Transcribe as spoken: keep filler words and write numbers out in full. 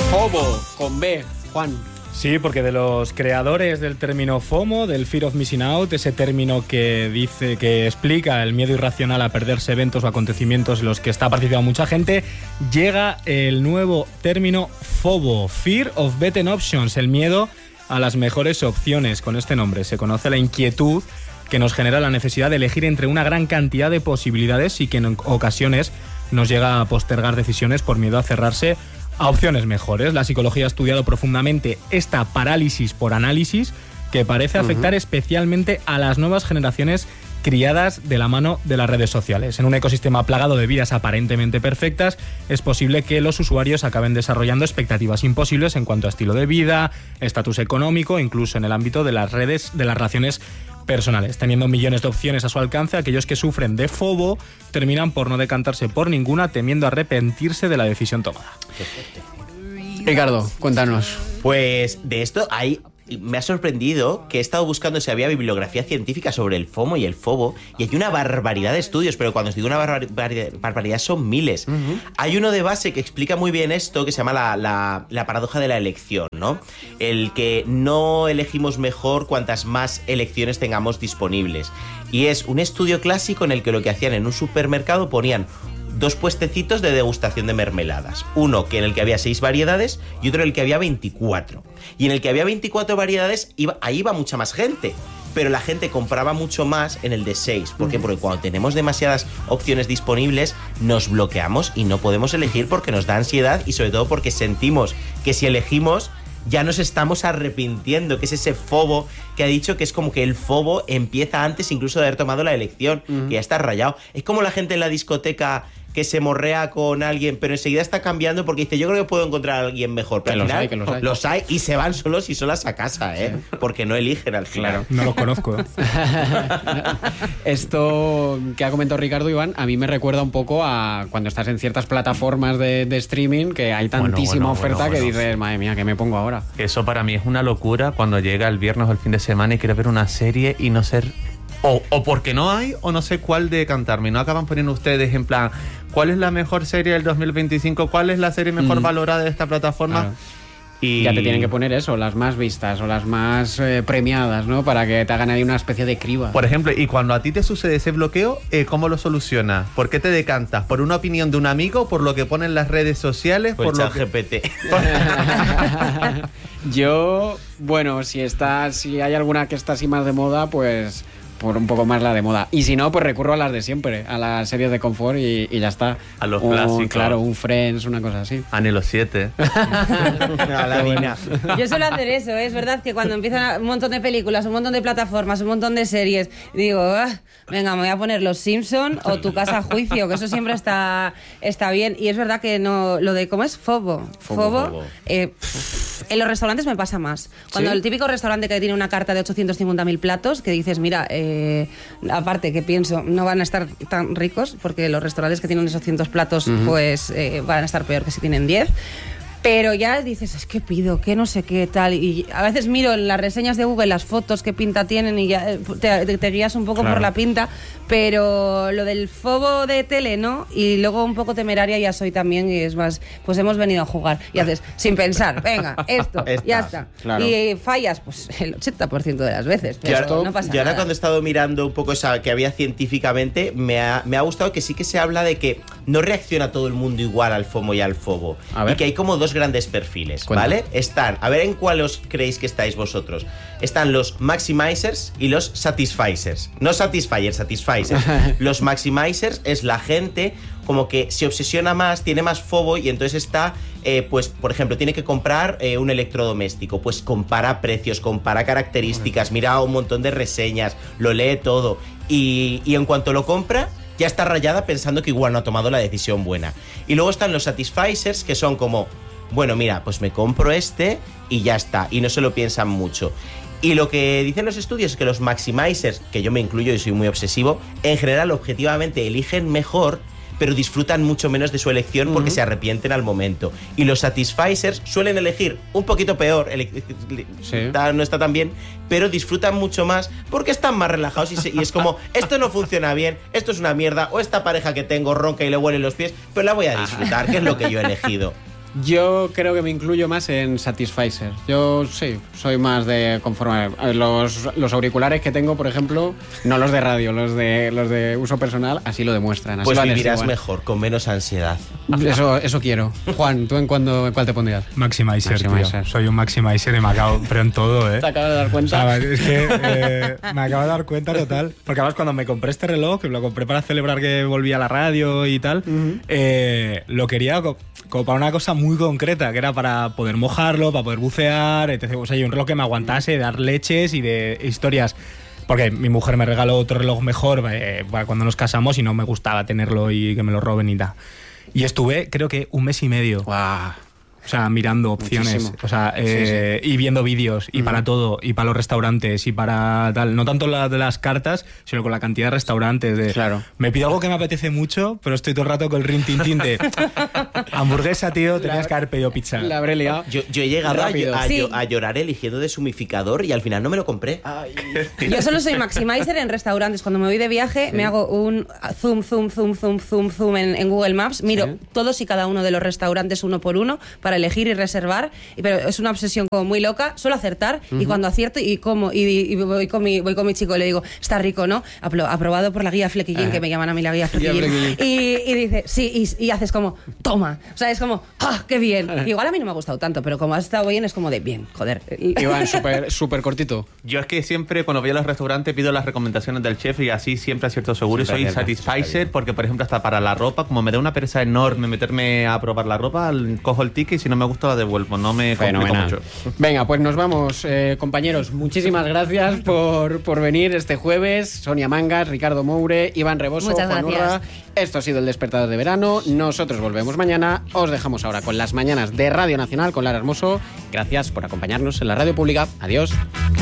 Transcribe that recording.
FOMO, con B, Juan. Sí, porque de los creadores del término FOMO, del Fear of Missing Out, ese término que dice, que explica el miedo irracional a perderse eventos o acontecimientos en los que está participando mucha gente, llega el nuevo término FOBO, Fear of Better Options, el miedo a las mejores opciones. Con este nombre se conoce la inquietud que nos genera la necesidad de elegir entre una gran cantidad de posibilidades y que en ocasiones nos llega a postergar decisiones por miedo a cerrarse a opciones mejores. La psicología ha estudiado profundamente esta parálisis por análisis que parece afectar uh-huh. especialmente a las nuevas generaciones criadas de la mano de las redes sociales. En un ecosistema plagado de vidas aparentemente perfectas, es posible que los usuarios acaben desarrollando expectativas imposibles en cuanto a estilo de vida, estatus económico, incluso en el ámbito de las redes, de las relaciones personales. Teniendo millones de opciones a su alcance, aquellos que sufren de FOBO terminan por no decantarse por ninguna, temiendo arrepentirse de la decisión tomada. Ricardo, cuéntanos. Pues de esto hay... Me ha sorprendido que he estado buscando si había bibliografía científica sobre el FOMO y el FOBO, y hay una barbaridad de estudios, pero cuando os digo una barbaridad, barbaridad son miles. Uh-huh. Hay uno de base que explica muy bien esto, que se llama la, la, la paradoja de la elección, ¿no? El que no elegimos mejor cuantas más elecciones tengamos disponibles. Y es un estudio clásico en el que lo que hacían en un supermercado, ponían dos puestecitos de degustación de mermeladas. Uno que en el que había seis variedades y otro en el que había veinticuatro. Y en el que había veinticuatro variedades, iba, ahí iba mucha más gente. Pero la gente compraba mucho más en el de seis. ¿Por qué? Porque cuando tenemos demasiadas opciones disponibles, nos bloqueamos y no podemos elegir porque nos da ansiedad y sobre todo porque sentimos que si elegimos ya nos estamos arrepintiendo, que es ese FOBO que ha dicho que es como que el FOBO empieza antes incluso de haber tomado la elección, uh-huh. que ya está rayado. Es como la gente en la discoteca que se morrea con alguien, pero enseguida está cambiando porque dice, yo creo que puedo encontrar a alguien mejor. Pero que al los final hay, que los hay. Los hay y se van solos y solas a casa, ¿eh? Sí. Porque no eligen al final. Claro, no los conozco. Esto que ha comentado Ricardo, Iván, a mí me recuerda un poco a cuando estás en ciertas plataformas de, de streaming que hay tantísima bueno, bueno, oferta bueno, que bueno. dices, madre mía, ¿qué me pongo ahora? Eso para mí es una locura cuando llega el viernes o el fin de semana y quieres ver una serie y no ser... O, o porque no hay, o no sé cuál decantarme. No acaban poniendo ustedes en plan, ¿cuál es la mejor serie del dos mil veinticinco? ¿Cuál es la serie mejor mm. valorada de esta plataforma? Claro. Y ya te tienen que poner eso, las más vistas o las más eh, premiadas, ¿no? Para que te hagan ahí una especie de criba. Por ejemplo, y cuando a ti te sucede ese bloqueo, eh, ¿cómo lo solucionas? ¿Por qué te decantas? ¿Por una opinión de un amigo? ¿Por lo que ponen las redes sociales? Por, por el lo que... G P T. Yo, bueno, si está, si hay alguna que está así más de moda, pues... por un poco más la de moda. Y si no, pues recurro a las de siempre, a las series de confort y, y ya está. A los un, clásicos. Claro, un Friends, una cosa así. Anhelo siete. A la mina. Yo suelo hacer eso, ¿eh? Es verdad que cuando empiezan un montón de películas, un montón de plataformas, un montón de series, digo, ah, venga, me voy a poner Los Simpson o Tu casa a juicio, que eso siempre está, está bien. Y es verdad que no, lo de, ¿cómo es? Fobo. Fobo. Fobo. Fobo. Eh, en los restaurantes me pasa más. Cuando ¿sí? El típico restaurante que tiene una carta de ochocientos cincuenta mil platos, que dices, mira, eh, Eh, aparte que pienso no van a estar tan ricos porque los restaurantes que tienen esos cientos platos uh-huh. pues eh, van a estar peor que si tienen diez, pero ya dices, es que pido, que no sé qué tal, y a veces miro en las reseñas de Google las fotos, qué pinta tienen y ya te, te, te guías un poco claro. por la pinta, pero lo del fobo de tele, ¿no? Y luego un poco temeraria ya soy también, y es más, pues hemos venido a jugar y haces, sin pensar, venga, esto, Estas, ya está. Claro. Y fallas, pues el ochenta por ciento de las veces, pero ahora, no pasa yo ahora nada. Cuando he estado mirando un poco esa que había científicamente, me ha, me ha gustado que sí que se habla de que no reacciona todo el mundo igual al FOMO y al FOBO, y que hay como dos grandes perfiles, Cuenta. ¿vale? Están, a ver en cuál os creéis que estáis vosotros. Están los maximizers y los satisficers. No satisfiers, satisficers. Los maximizers es la gente como que se obsesiona más, tiene más fobo y entonces está, eh, pues, por ejemplo, tiene que comprar eh, un electrodoméstico, pues compara precios, compara características, mira un montón de reseñas, lo lee todo y, y en cuanto lo compra, ya está rayada pensando que igual no ha tomado la decisión buena. Y luego están los satisficers, que son como, bueno, mira, pues me compro este y ya está, y no se lo piensan mucho. Y lo que dicen los estudios es que los maximizers, que yo me incluyo y soy muy obsesivo, en general objetivamente eligen mejor, pero disfrutan mucho menos de su elección porque uh-huh. se arrepienten al momento. Y los satisficers suelen elegir un poquito peor, ele- sí. no está tan bien, pero disfrutan mucho más porque están más relajados y, se, y es como, esto no funciona bien, esto es una mierda, o esta pareja que tengo ronca y le huelen los pies, pero la voy a disfrutar, que es lo que yo he elegido. Yo creo que me incluyo más en Satisficer. Yo sí, soy más de conformar. Los, los auriculares que tengo, por ejemplo, no los de radio, los de los de uso personal, así lo demuestran. Así pues lo vivirás mejor, con menos ansiedad. Eso, eso quiero. Juan, ¿tú en, cuándo, en cuál te pondrías? Maximizer, Maximizer. Tío. Soy un Maximizer y me acabo, pero en todo, ¿eh? ¿Te acabas de dar cuenta? O sea, es que eh, me acabo de dar cuenta total. Porque además cuando me compré este reloj, que lo compré para celebrar que volví a la radio y tal, uh-huh. eh, lo quería como para una cosa muy concreta, que era para poder mojarlo, para poder bucear, etcétera. O sea, y un reloj que me aguantase, dar leches y de historias. Porque mi mujer me regaló otro reloj mejor eh, para cuando nos casamos y no me gustaba tenerlo y que me lo roben y tal. Y estuve, creo que un mes y medio. ¡Guau! O sea, mirando opciones, Muchísimo. o sea, eh, sí, sí. y viendo vídeos, y uh-huh. para todo, y para los restaurantes, y para tal. No tanto la de las cartas, sino con la cantidad de restaurantes. De, claro. Me pido algo que me apetece mucho, pero estoy todo el rato con el rin tin tin de hamburguesa, tío, tenías que haber pedido pizza. La habré liado. Yo, yo he llegado a, a, sí. a llorar eligiendo deshumificador y al final no me lo compré. Ay. Yo solo soy Maximizer en restaurantes. Cuando me voy de viaje, sí. me hago un zoom, zoom, zoom, zoom, zoom, zoom en, en Google Maps. Miro sí. todos y cada uno de los restaurantes uno por uno para elegir y reservar, pero es una obsesión como muy loca, suelo acertar uh-huh. y cuando acierto y como y, y voy, con mi, voy con mi chico y le digo, está rico, ¿no? Apro- aprobado por la guía Flequillín, uh-huh. que me llaman a mí la guía Flequillín. y, y dice, sí, y, y haces como, toma, o sea, es como, ¡ah, qué bien! Uh-huh. Igual a mí no me ha gustado tanto, pero como has estado bien es como de, bien, joder. Iván, súper súper cortito. Yo es que siempre cuando voy a los restaurantes pido las recomendaciones del chef y así siempre acierto seguro. Soy Satisficer porque, por ejemplo, hasta para la ropa, como me da una pereza enorme meterme a probar la ropa, cojo el ticket y si no me gusta la devuelvo, no me complico mucho. Venga, pues nos vamos, eh, compañeros. Muchísimas gracias por, por venir este jueves. Sonia Mangas, Ricardo Moure, Iván Reboso, Muchas Juan gracias. Urra. Esto ha sido el Despertador de Verano. Nosotros volvemos mañana. Os dejamos ahora con las mañanas de Radio Nacional con Lara Hermoso. Gracias por acompañarnos en la radio pública. Adiós.